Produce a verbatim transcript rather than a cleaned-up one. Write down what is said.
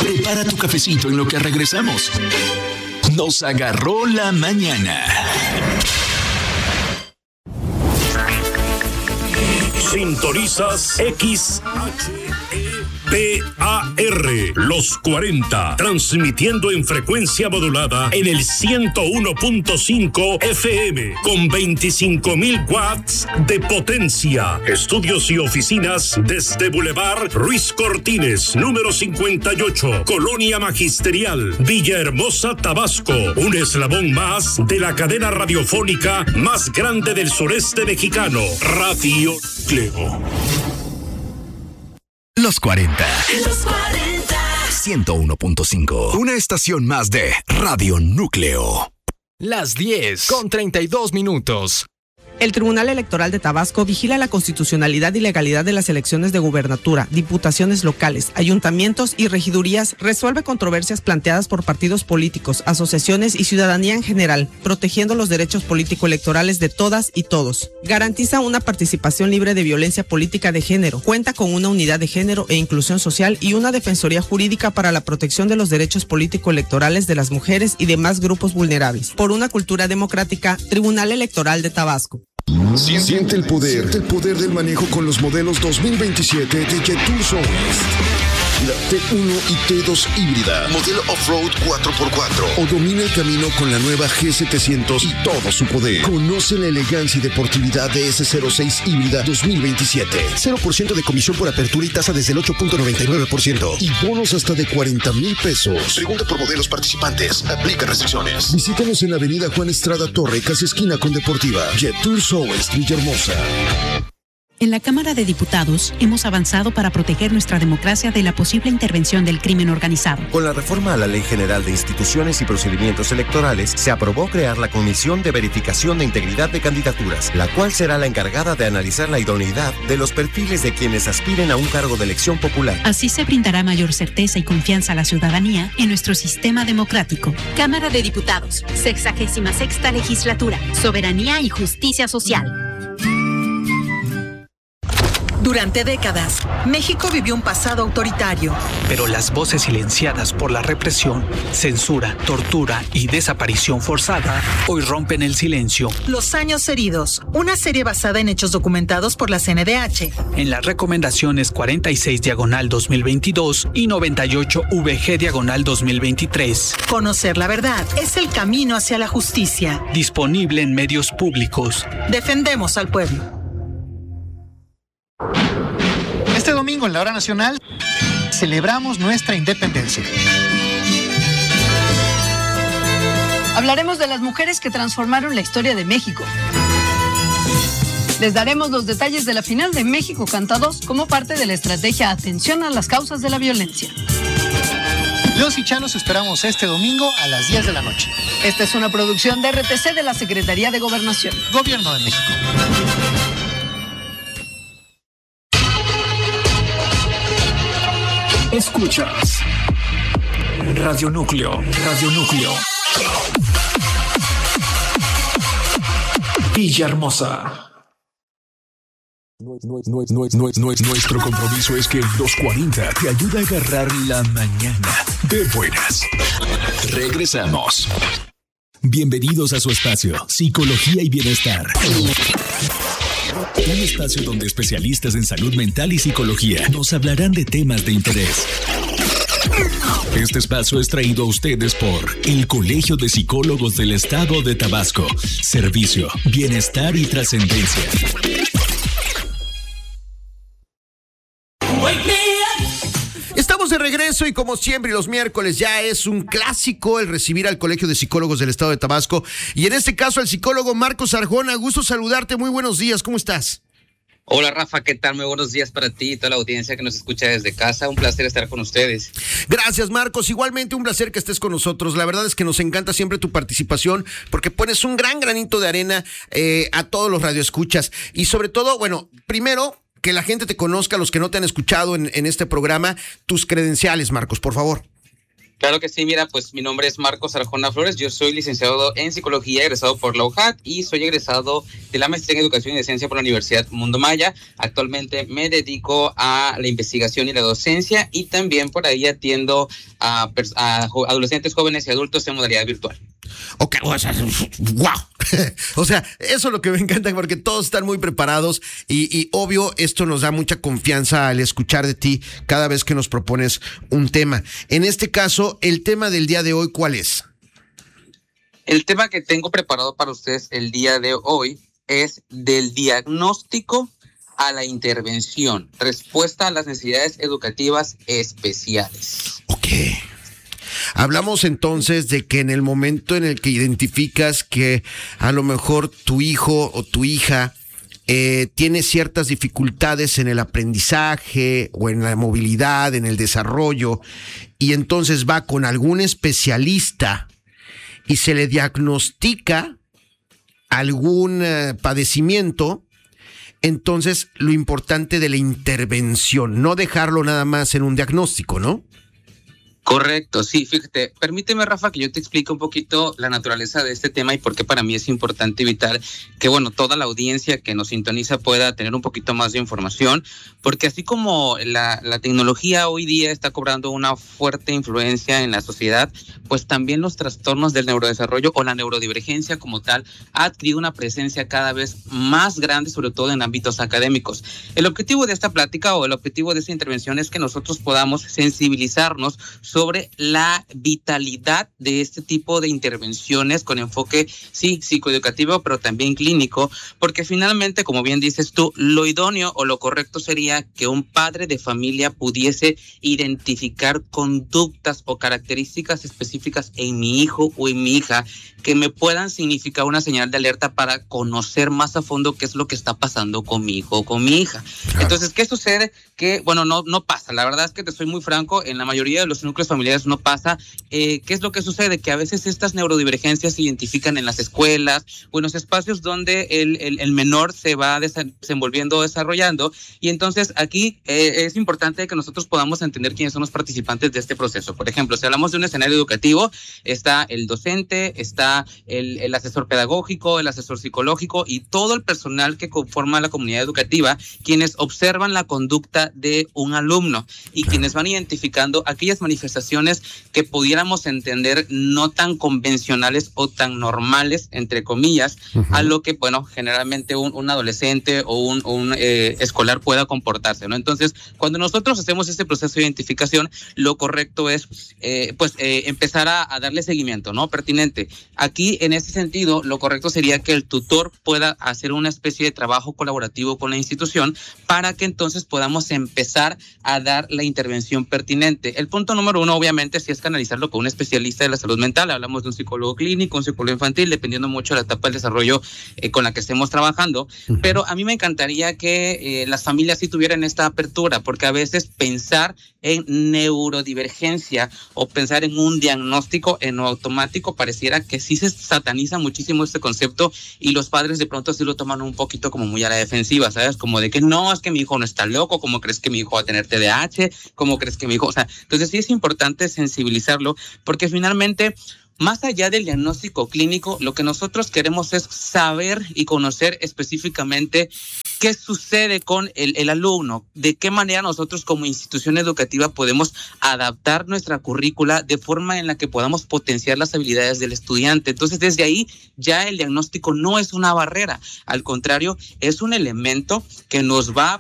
Prepara tu cafecito en lo que regresamos. Nos agarró la mañana. Sintonizas X H E P A R, los cuarenta, transmitiendo en frecuencia modulada en el ciento uno punto cinco F M, con veinticinco mil watts de potencia. Estudios y oficinas desde Boulevard Ruiz Cortines, número cincuenta y ocho, Colonia Magisterial, Villahermosa, Tabasco. Un eslabón más de la cadena radiofónica más grande del sureste mexicano, Radio Núcleo. Los cuarenta. Los cuarenta. ciento uno punto cinco. Una estación más de Radio Núcleo. Las diez con treinta y dos minutos. El Tribunal Electoral de Tabasco vigila la constitucionalidad y legalidad de las elecciones de gubernatura, diputaciones locales, ayuntamientos y regidurías, resuelve controversias planteadas por partidos políticos, asociaciones y ciudadanía en general, protegiendo los derechos político-electorales de todas y todos. Garantiza una participación libre de violencia política de género, cuenta con una unidad de género e inclusión social y una defensoría jurídica para la protección de los derechos político-electorales de las mujeres y demás grupos vulnerables. Por una cultura democrática, Tribunal Electoral de Tabasco. Siente el poder, siente el poder del manejo con los modelos dos mil veintisiete de Jetour Southwest. La T uno y T dos híbrida, modelo off-road cuatro por cuatro. O domina el camino con la nueva G setecientos y todo su poder. Conoce la elegancia y deportividad de S cero seis híbrida dos mil veintisiete. cero por ciento de comisión por apertura y tasa desde el ocho punto noventa y nueve por ciento. Y bonos hasta de cuarenta mil pesos. Pregunta por modelos participantes. Aplica restricciones. Visítanos en la avenida Juan Estrada Torre, casi esquina con Deportiva. Jetour Southwest, Villahermosa. En la Cámara de Diputados hemos avanzado para proteger nuestra democracia de la posible intervención del crimen organizado. Con la reforma a la Ley General de Instituciones y Procedimientos Electorales, se aprobó crear la Comisión de Verificación de Integridad de Candidaturas, la cual será la encargada de analizar la idoneidad de los perfiles de quienes aspiren a un cargo de elección popular. Así se brindará mayor certeza y confianza a la ciudadanía en nuestro sistema democrático. Cámara de Diputados, sexagésima sexta legislatura, soberanía y justicia social. Durante décadas, México vivió un pasado autoritario. Pero las voces silenciadas por la represión, censura, tortura y desaparición forzada hoy rompen el silencio. Los años heridos, una serie basada en hechos documentados por la C N D H. En las recomendaciones cuarenta y seis diagonal dos mil veintidós y noventa y ocho V G diagonal dos mil veintitrés. Conocer la verdad es el camino hacia la justicia. Disponible en medios públicos. Defendemos al pueblo. Este domingo en la Hora Nacional celebramos nuestra independencia. Hablaremos de las mujeres que transformaron la historia de México. Les daremos los detalles de la final de México Canta dos como parte de la estrategia Atención a las causas de la violencia. Los y Chanos esperamos este domingo a las diez de la noche. Esta es una producción de R T C de la Secretaría de Gobernación. Gobierno de México. Escuchas Radio Núcleo, Radio Núcleo. Villahermosa. No, no, no, no, no, no, nuestro compromiso es que los cuarenta te ayuda a agarrar la mañana de buenas. Regresamos. Bienvenidos a su espacio, Psicología y Bienestar. Un espacio donde especialistas en salud mental y psicología nos hablarán de temas de interés. Este espacio es traído a ustedes por el Colegio de Psicólogos del Estado de Tabasco. Servicio, bienestar y trascendencia. Estamos de regreso y como siempre los miércoles ya es un clásico el recibir al Colegio de Psicólogos del Estado de Tabasco y en este caso al psicólogo Marcos Arjona. Gusto saludarte, muy buenos días, ¿cómo estás? Hola Rafa, ¿qué tal? Muy buenos días para ti y toda la audiencia que nos escucha desde casa. Un placer estar con ustedes. Gracias Marcos, igualmente un placer que estés con nosotros. La verdad es que nos encanta siempre tu participación porque pones un gran granito de arena eh, a todos los radioescuchas y sobre todo, bueno, primero que la gente te conozca, los que no te han escuchado en, en este programa, tus credenciales, Marcos, por favor. Claro que sí, mira, pues mi nombre es Marcos Arjona Flores, yo soy licenciado en Psicología, egresado por la U J A T y soy egresado de la Maestría en Educación y Docencia por la Universidad Mundo Maya. Actualmente me dedico a la investigación y la docencia y también por ahí atiendo a, a adolescentes, jóvenes y adultos en modalidad virtual. Ok, o sea, wow. O sea, eso es lo que me encanta porque todos están muy preparados y, y obvio esto nos da mucha confianza al escuchar de ti cada vez que nos propones un tema. En este caso, el tema del día de hoy, ¿cuál es? El tema que tengo preparado para ustedes el día de hoy es del diagnóstico a la intervención, respuesta a las necesidades educativas especiales. Ok. Hablamos entonces de que en el momento en el que identificas que a lo mejor tu hijo o tu hija eh, tiene ciertas dificultades en el aprendizaje o en la movilidad, en el desarrollo, y entonces va con algún especialista y se le diagnostica algún eh, padecimiento, entonces lo importante de la intervención, no dejarlo nada más en un diagnóstico, ¿no? Correcto, sí, fíjate, permíteme, Rafa, que yo te explique un poquito la naturaleza de este tema y por qué para mí es importante evitar que, bueno, toda la audiencia que nos sintoniza pueda tener un poquito más de información, porque así como la, la tecnología hoy día está cobrando una fuerte influencia en la sociedad, pues también los trastornos del neurodesarrollo o la neurodivergencia como tal ha adquirido una presencia cada vez más grande, sobre todo en ámbitos académicos. El objetivo de esta plática o el objetivo de esta intervención es que nosotros podamos sensibilizarnos sobre la vitalidad de este tipo de intervenciones con enfoque, sí, psicoeducativo, pero también clínico, porque finalmente, como bien dices tú, lo idóneo o lo correcto sería que un padre de familia pudiese identificar conductas o características específicas en mi hijo o en mi hija que me puedan significar una señal de alerta para conocer más a fondo qué es lo que está pasando con mi hijo o con mi hija. Entonces, ¿qué sucede? Que, bueno, no, no pasa. La verdad es que te soy muy franco, en la mayoría de los núcleos familiares no pasa. Eh, ¿Qué es lo que sucede? Que a veces estas neurodivergencias se identifican en las escuelas o en los espacios donde el, el, el menor se va desenvolviendo, desarrollando. Y entonces aquí eh, es importante que nosotros podamos entender quiénes son los participantes de este proceso. Por ejemplo, si hablamos de un escenario educativo, está el docente, está el, el asesor pedagógico, el asesor psicológico y todo el personal que conforma la comunidad educativa, quienes observan la conducta de un alumno y quienes van identificando aquellas manifestaciones que pudiéramos entender no tan convencionales o tan normales, entre comillas, uh-huh. a lo que, bueno, generalmente un, un adolescente o un, un eh, escolar pueda comportarse, ¿no? Entonces, cuando nosotros hacemos este proceso de identificación, lo correcto es, eh, pues, eh, empezar a, a darle seguimiento, ¿no? Pertinente. Aquí, en ese sentido, lo correcto sería que el tutor pueda hacer una especie de trabajo colaborativo con la institución para que entonces podamos empezar a dar la intervención pertinente. El punto número uno, obviamente, sí es canalizarlo con un especialista de la salud mental. Hablamos de un psicólogo clínico, un psicólogo infantil, dependiendo mucho de la etapa del desarrollo eh, con la que estemos trabajando. Uh-huh. Pero a mí me encantaría que eh, las familias sí tuvieran esta apertura, porque a veces pensar en neurodivergencia o pensar en un diagnóstico en automático pareciera que sí se sataniza muchísimo este concepto y los padres de pronto sí lo toman un poquito como muy a la defensiva, ¿sabes? Como de que no, es que mi hijo no está loco, ¿cómo crees que mi hijo va a tener T D A H? ¿Cómo crees que mi hijo? O sea, entonces sí es importante sensibilizarlo porque finalmente, más allá del diagnóstico clínico, lo que nosotros queremos es saber y conocer específicamente qué sucede con el, el alumno, de qué manera nosotros como institución educativa podemos adaptar nuestra currícula de forma en la que podamos potenciar las habilidades del estudiante. Entonces, desde ahí ya el diagnóstico no es una barrera, al contrario, es un elemento que nos va